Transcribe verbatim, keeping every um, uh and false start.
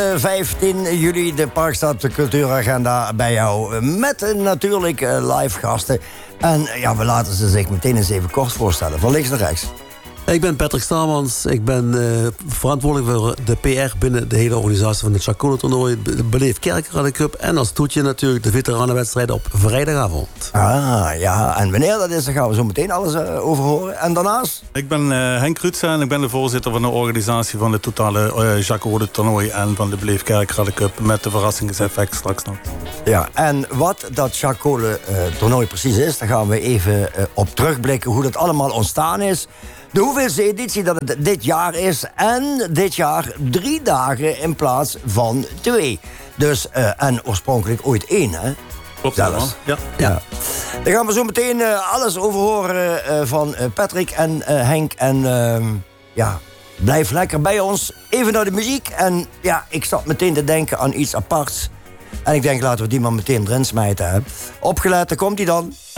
vijftien juli de Parkstad Cultuuragenda bij jou. Met uh, natuurlijk uh, live gasten. En uh, ja, we laten ze zich meteen eens even kort voorstellen. Van links naar rechts. Ik ben Patrick Starmans. Ik ben uh, verantwoordelijk voor de P R binnen de hele organisatie van het Chacole-toernooi, de Beleef Kerkrade Cup. En als toetje natuurlijk de veteranenwedstrijd op vrijdagavond. Ah, ja. En wanneer dat is, daar gaan we zo meteen alles uh, over horen. En daarnaast? Ik ben uh, Henk Rutsen en ik ben de voorzitter van de organisatie van het totale uh, Chacole-toernooi en van de Beleef Kerkrade Cup met de verrassingseffect straks nog. Ja, en wat dat Chacole-toernooi uh, precies is, daar gaan we even uh, op terugblikken hoe dat allemaal ontstaan is. De hoeveelste editie dat het dit jaar is. En dit jaar drie dagen in plaats van twee. Dus, uh, en oorspronkelijk ooit één, hè? Klopt, ja. ja. ja. Daar gaan we zo meteen uh, alles over horen uh, van uh, Patrick en uh, Henk. En uh, ja, blijf lekker bij ons. Even naar de muziek. En ja, ik zat meteen te denken aan iets aparts. En ik denk, laten we die maar meteen erin smijten. Hè. Opgelet, daar komt hij dan.